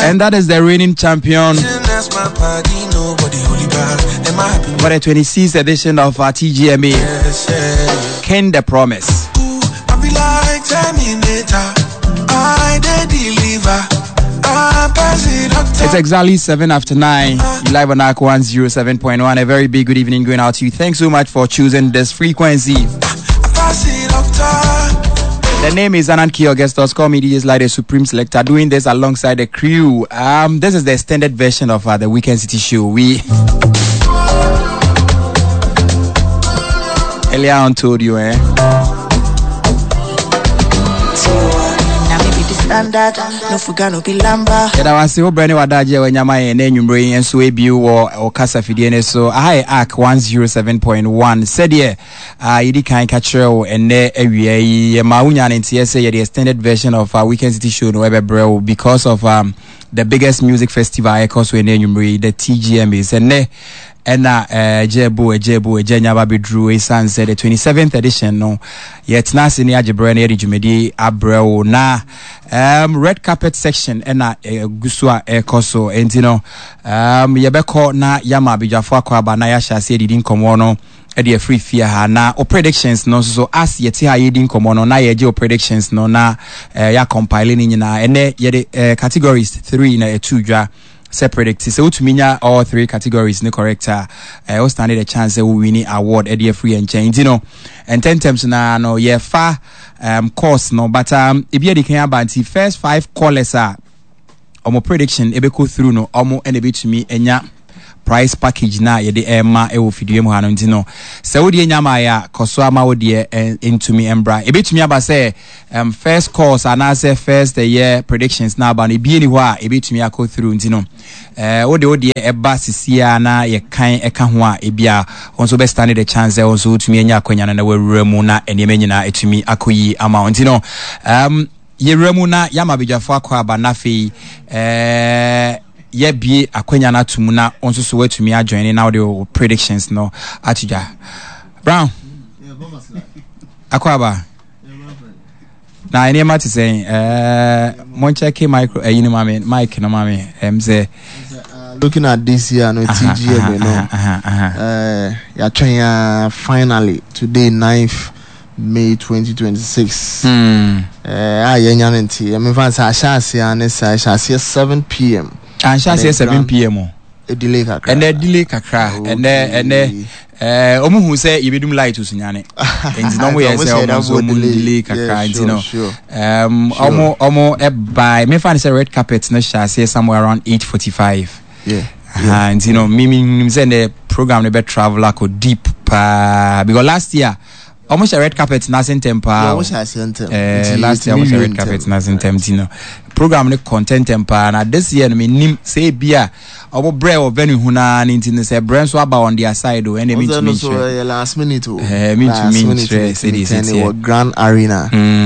And that is the reigning champion for the 26th edition of TGMA, Ken the Promise. It's exactly 7 after 9. You live on ARC 107.1. A very big good evening going out to you. Thanks so much for choosing this frequency. The name is Ananki Augustus. Call me DJs like the Supreme Selector. Doing this alongside the crew. This is the extended version of the Weekend City Show. We earlier on told you, Standard, no fugano bilamba. Yada wasi ho brand wadaje wanyama ye na enwumre enso ebi wo kasa fidie ne so ahai arc 107.1 said ye yidi kan ka kire wo enne awia yi ma wunya ne ntie say the extended version of Weekend City Show no ebebre because of the biggest music festival ekos we na enwumre the TGMA is enne Jebu Ejenyaba Bidru Esan said the 27th edition no yet nasi ni ajebre na yedjumedi abreo na red carpet section gusua ekoso entino yebeko na yama bijafo akwaba na ya hyase didi nkomo no e free fear ha na o predictions no so as yeti ha yedi nkomo no na yeje o predictions no na ya compile ni nyina ene yede categories 3 na 2 dwa separate so to minya all 3 categories ne corrector we stand a chance we win award e free and change you know and 10 times na no ye fa course no but e be the kan abanti first 5 callers are omo prediction e be go through no omo and e be to me enya price package na ye de ema e wo fidie mu hanu ntino se wo de nyama ya koso ama wo de into me embra e betumi aba say first course and say first the year predictions na aba na bi ni ho a e betumi akọ through ntino wo de eba sisia na ye kan eka ho a e bia onso be stand the chance onso utumi enya akwanya na wawura mu na enema nyina etumi akoyi ama ntino yewura na yama bidwafo akọ aba na fe bie akwanya na tumu na onso so watumi adjoin now the predictions no atuja Brown akwaba na any ma to say mon check micro you mama mic no mama say looking at this year no TGM no ya train finally today 9th May 2026 yenya nti me fan sa shase an sa shase 7 p.m. and shase 7 p.m. a delay kakra and delay kakra and omuhu say yebedum light usunyane and no we say omuhu delay kakra you know omo by me fan say red carpet no shase somewhere around 8:45 and you know me say the program no be travel go deep because last year almost a red carpet nothing temper last year almost a red carpet nothing temper you know program no content temper and this year me nim say bia obo bre o venue huna nintin say brand so about on their side o and me to me last minute say this Grand Arena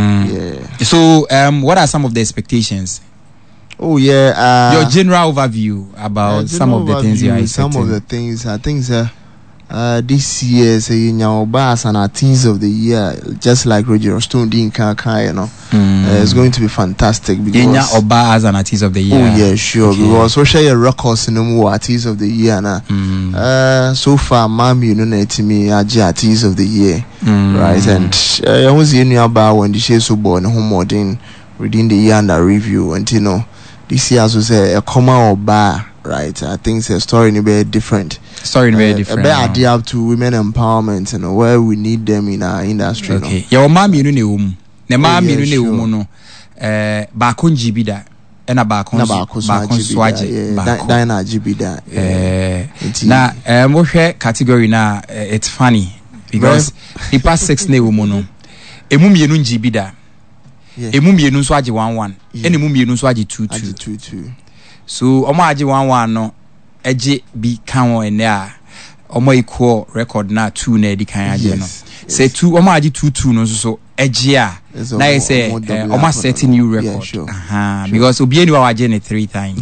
so what are some of the expectations? Your general overview about some of the things you are expecting. Some of the things I think this year say Oba and artists of the year, just like Roger Stone Dean Kaka, you know, it's going to be fantastic because Oba as an artist of the year. Oh yeah, sure. Okay. Because we share records in the more artists of the year now. So far, Mami, you know, to me, artists of the year, right? And I was in Oba when the show so born home modern within the year under review, and you know, this year as we say a comma Oba. Right, I think it's a story in a bit different. A bit idea to women empowerment and where we need them in our industry. Okay, your mom, you know, the mom, you know, no, Bakun Jibida, and a Bakun Swaji, Dina Jibida. Now, more category now, it's funny because the past 6 ne woman, a mummy Jibida, a mummy Swaji 1-1, and a mummy Swaji 2-2. So omo age 1-1 no eje bi kan won ene a omo equal record na 2 na edi kan age no say 2 omo age 2-2 no so eje a na you say omo set new record because obi eni wa age ne 3 times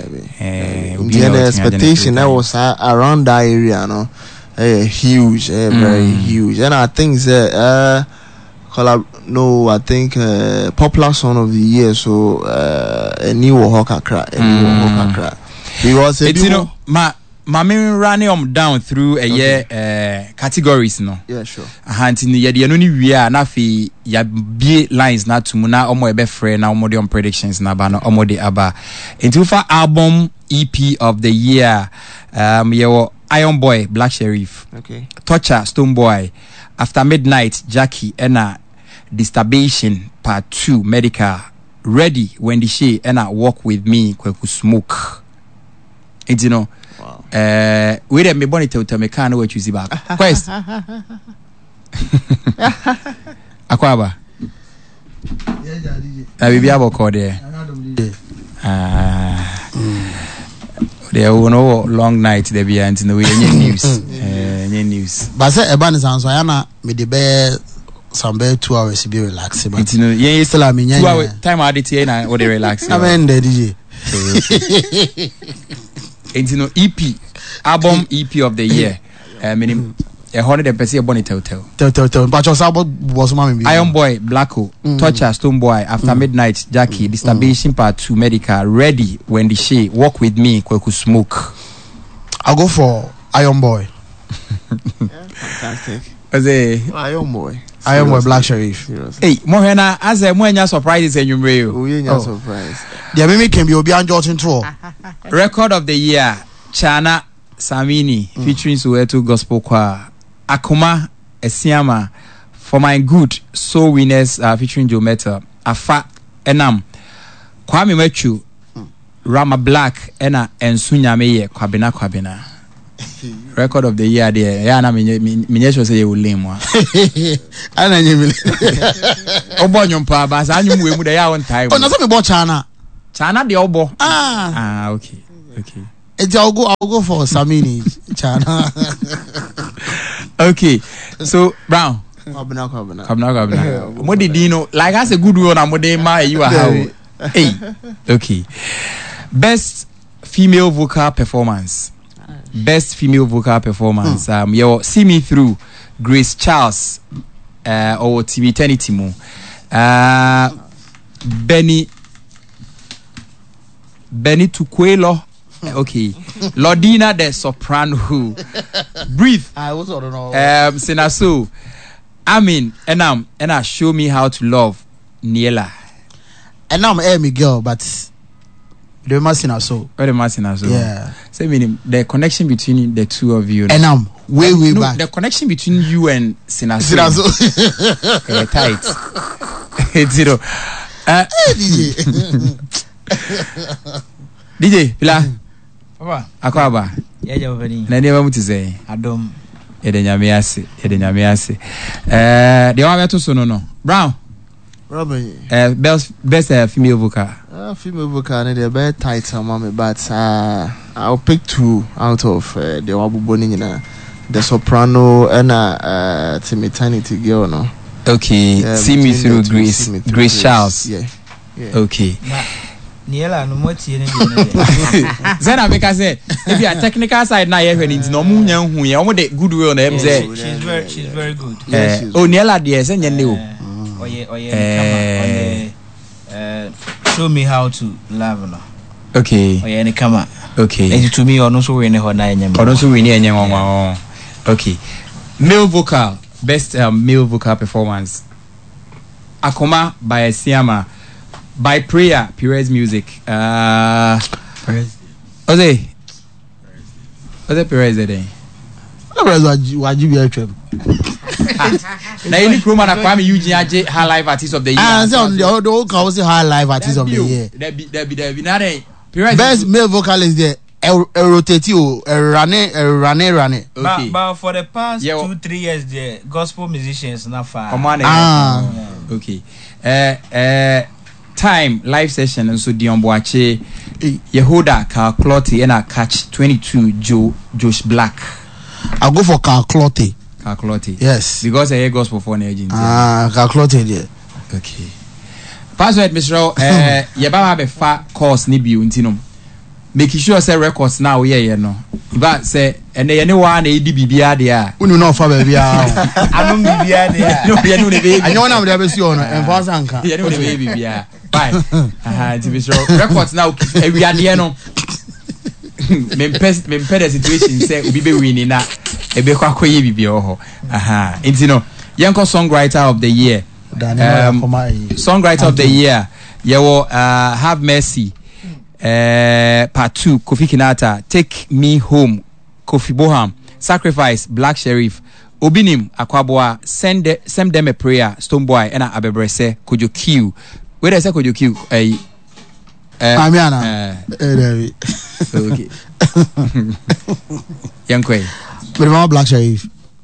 the expectation that was around that area no huge very huge and I think No, I think popular song of the year. So a new Hokakra, because Mami running down through a year categories no. Yeah, sure. Hunting the year only we are nafi ya be lines na tumuna omo ebe free na omo on predictions na ba no omo de aba. Into for album EP of the year yewo Iron Boy Black Sheriff. Okay. Torture Stone Boy, After Midnight Jackie ena Disturbation Part 2 Medical, Ready Wendy Shea ena Walk With Me Kweku Smoke. And you know we me bonita to me can we choose back. Quest. Akwaba. Bibi aboko there. There will no long night there be until the way news. News. But say eba ni sanso yana me de be some be 2 hours be relax but. It's no yen still am nya. 2 hours time added here na we dey relax. I mean the DJ. It's no EP album EP of the year. Meaning 100% bonnet hotel. Tell. But your sabo was mama. Iron Boy Blacko, Torture Stone Boy, After Midnight Jackie, Disturbation Part 2 Medical, Ready Wendy Shea, Walk With Me Kweku Smoke. I'll go for Iron Boy. Fantastic. Iron Boy Black Sheriff. Hey, Mohena, as a Moenya surprises and you real. Surprise. The Mimi can be Obi Anjotin too. Record of the year, Chana Samini, featuring Soweto Gospel Choir. Akuma Esiama, For My Good, Soul Winners, featuring Joe Meta. Afa Enam, Kwame Mechu, Rama Black, Ena Ensunya Meye, Kwabena. Record of the year there. Yeah, na minye say you lame one. Ana nyimile. Obo nyompa ba sa anyum we mu da ya one time. Oh, na so me bo Chana. Chana de obo. Okay. I'll go for Samini Chana. Okay. So Brown. Kwabena. What did you know? Like that's a good one and what they ma you are how. Hey. Okay. Best female vocal performance. Yo, See Me Through, Grace Charles, or TV Eternity Mo. Benny Tukwelo. Okay. Lordina the soprano. Breathe. I also don't know. Senaso. And Show Me How to Love, Niela. And now I'm a girl, but the Masinaso. Yeah. So meaning the connection between the two of you. And I'm way back. The connection between you and Sinaso. Tight. It's DJ Pila. Papa. Akwaba. Yeah, Jovani. Na never mutu say. Adom. Ede nyame ase. The one to so no. Brown. Robin. Best female vocal. Female vocal they're very tight mommy, but I'll pick 2 out of the Wabuboni, the soprano and Eternity girl no. Okay. See Me Through, Grace Charles. Yeah. Okay. Niela no more tea. Zena because say if you are technical side now you when it's no mu nyan hu ya omo de good way on them say. She's very good. Niela dey say nyan o. Show Me How to Love no. Okay. Oye come on. Okay. And to me ono so we ne ho na nyam. Okay. Male vocal, best male vocal performance. Akoma by Siama. By Prayer, Perez Music. Perez. Ose Perez today. Na any chroma na Kwame Eugene Aje High Life Artist of the Year. Say on the old High Life Artist of the Year. There be na Perez. Best male vocalist there. Rotatio, rane. Okay. But for the past 2-3 years, the gospel musicians not far. Okay. Time live session and so Dion Boache, Yehuda Carl Clotty and I catch 22 Josh Black. I'll go for Carl Clotty. Yes. Because I hear gospel for an agent. Carl Clotty there. Okay. Password, Mr. Yababa have a fat course nibu intinum. make sure say records now you know but say and any one e di bibia dia unu no fa ba bia Anu bibia dia. no bia no le baby anyo na me be si ono enfa sanka yeah no le baby bia bye to be sure records now we are there no me the situation say obi be win na e be kwa koye bibia ho you know yanko songwriter of the year songwriter of the year yewo Have Mercy part 2 Kofi Kinata, Take Me Home Kofi Boham, Sacrifice Black Sheriff, Obinim Akwaboa, Send Them a Prayer Stonebwoy and Abebrese Kojo Q. Where is Kojo Q? Amiana okay Yankwe but Black Sheriff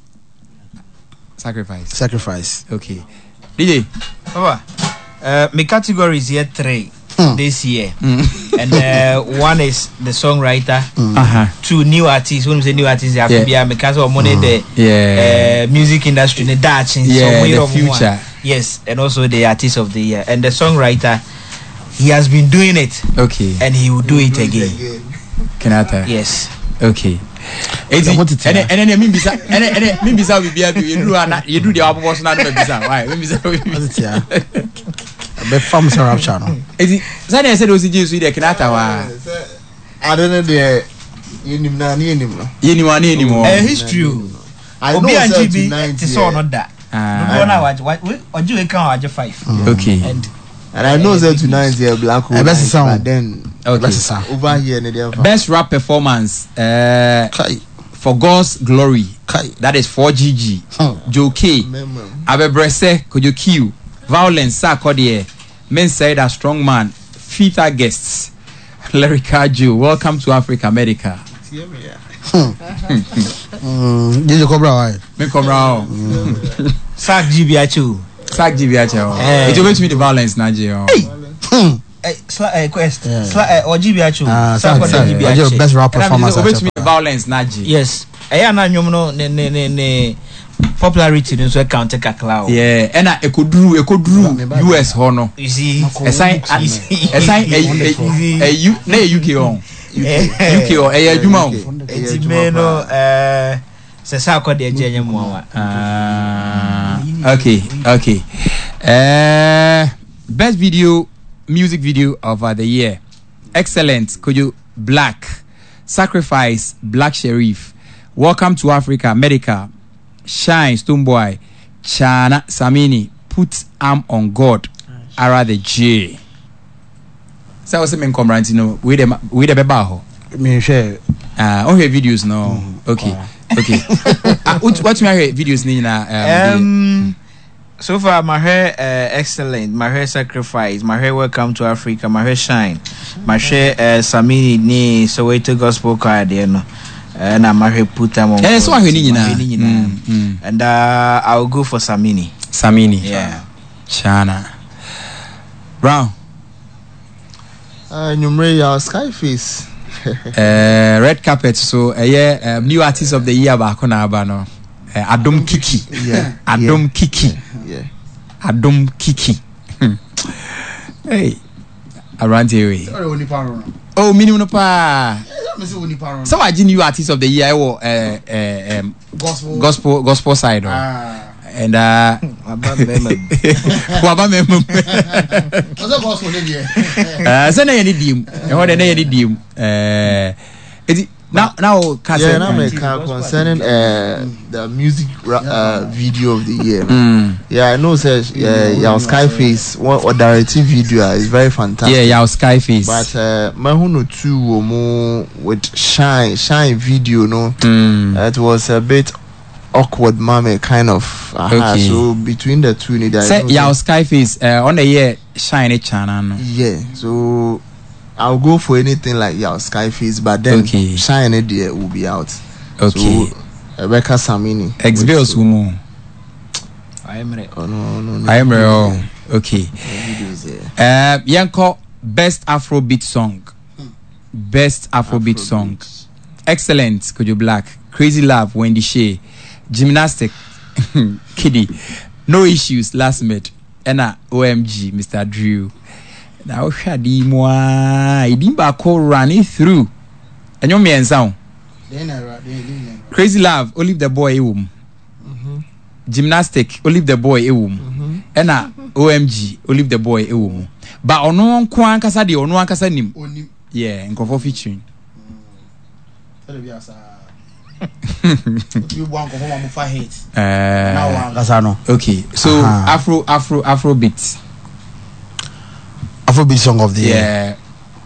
Sacrifice okay DJ Papa, my category is here 3 this year. And one is the songwriter, 2 new artists. When we say new artists, they have to be because of money the music industry, the Dutch, in the future. Yes, and also the artist of the year. And the songwriter, he has been doing it. Okay. And he will do it again. Kanata. Yes. Okay. And then me bisa we be you do the album was not bisa. Why? Me bisa we be fam so rapture no. Ezi say said o si Jesus dey Kanata wa. I don't know the yenim na ni yenim no. Yenim mo. History. Obi anji bi ti so no da. No na watch oji we kan watch 5. Okay. And I know that tonight is a black hole. But then over here best rap performance for God's Glory. That is 4GG. Joe K. Abebrese Kojo Q. Violence Sakodie. Men said a strong man. Feature guests. Lyrica Joe. Welcome to Africa Medica. Did you come around? Me come around. Sak GBH. It will me the violence, Naji. Quest. Or GBH. Best rap performance. It me the violence, Naji. Yes. Ayana nyomno ne popularity no so counter kakla. Yeah, and I could do US hono. You see, a sign UK on. UK or a Juma. It's meno se sa ko de je nyamo okay. Best music video of the year. Excellent. Kojo Black. Sacrifice Black Sheriff. Welcome to Africa Medica. Shine Stonebwoy. Chana Samini. Put Arm on God. Ara the J. So I was saying come right no we the bebaho. Me share. On your videos no. Okay. What my videos ni na so far my hair excellent, my hair Sacrifice, my hair Welcome to Africa, my hair Shine, my hair Samini ni Soweto Gospel Choir there no. And my hair Put Them on. So and I'll go for Samini. Yeah. Chana. Brown. Numere Skyface. Red carpet so new artist of the year back on Abano. Adom Kiki. Adom Kiki. Hey. Around here. Oh, minimum pa. So I new artist of the year gospel side. And now concerning the music video of the year. Yeah, I know says your Skyface one directing video is very fantastic. Yeah, your Skyface. But my who two or more with shine video no. It was a bit awkward mame kind of okay. So between the two need say your Skyface on the year shine channel. Yeah, so I'll go for anything like your Skyface, but then Shine it there will be out. Okay. So Rebecca Samini. Ex-Bills Wumu. I am ready. Oh no. I am ready. Okay. Yanko best Afrobeat song. Best Afrobeat song. Excellent. Kojo Black. Crazy Love. Wendy Shea. Gymnastic. Kiddy. No Issues. Last Met. Enna OMG. Mr. Drew. Now shadi moi idimba ko running through. And you me sound. Crazy Love, Olive the Boy ewum. Gymnastic, Olive the Boy ewum. Ena OMG, Olive the Boy ewum. But ono kwa ankasa de ono ankasa nim. Yeah, nkofo featuring. You want to go for hate. Now, okay, so Afrobeat. Afrobeat song of the year.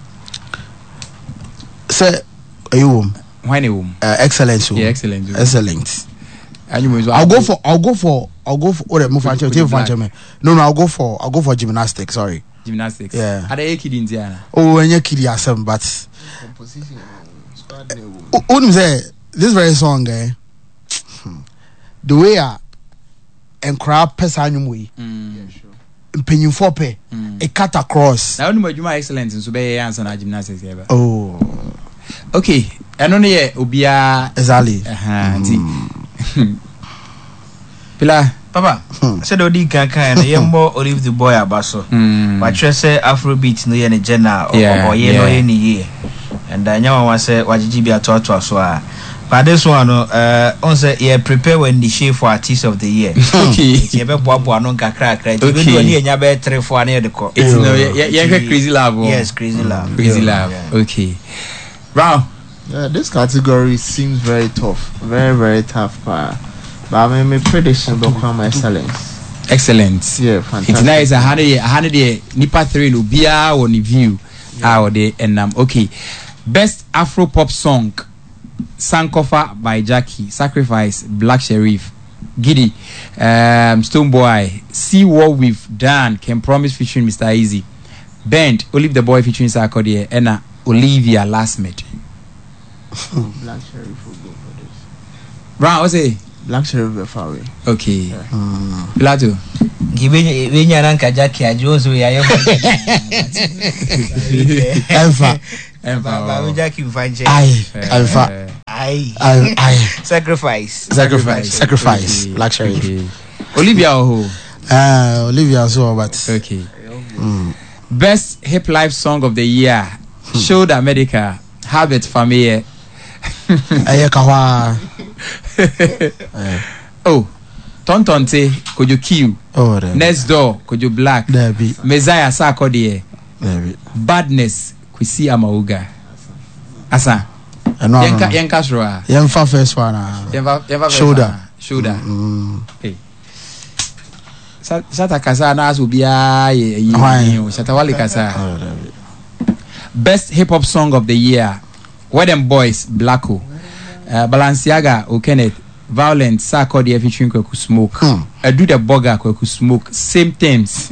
Say, you why no? Excellent. Yeah, excellent. Excellent. I'll go for. Oh, no, I'll go for gymnastics. Sorry. Gymnastics. Yeah. Are they kid Indiana? Oh, when you kid yourself, but. This very song, the way and crab person way. Penny for pay a cut across. Now, no more excellence in Subay answer na gymnastics ever. Oh, okay. And only Ubia Ezali. Pila, Papa, said Odi Kaka and Yambo Olive the Boy Abaso. But say Afrobeat no yen general or no any year. And I know I say what GB at Toto so. But this one, on say yeah, prepare when the shape for artist of the year. Okay. You be bobo anon kakra kra. You do any nya be 3-4 near the co. It's no, yeah, Crazy Love. Yes, Crazy Love. Crazy Love. Okay. Wow. Yeah, this category seems very tough, very tough. But I mean, my prediction will come excellence. Excellent. Yeah, fantastic. It's nice. 100 Nipa 3 no bia on the view. Or the okay. Best Afro pop song. Sankofa by Jackie, Sacrifice, Black Sheriff, Giddy, Stoneboy, See What We've Done, Can Promise featuring Mr. Easy, Bend, Olive the Boy featuring Sarkodie, and Olivia Last Met. Black Sheriff will go for this. Brown, what's it? Black Sheriff will far away. Okay. Plato. Giving your Uncle Jackie, I just we are Jackie find I sacrifice Black Sheriff. Olivia Olivia so but okay. Best hip life song of the year. Showed America Habit Family. Oh, Tontonte Kojo Q. Oh, Next Door Kojo Black. Messiah Sarkodie. Badness Kwesi Amauga. Asa. Yenka Shroa. Yenfa first one. Shoulder. Hey. Sata kasa na asubia Shatawali kasa. Best hip hop song of the year. Where Them Boys Blacko. Balenciaga Kenneth. Violent Sarkodie featuring Kweku Smoke. Do the Bugger Kweku Smoke. Same themes.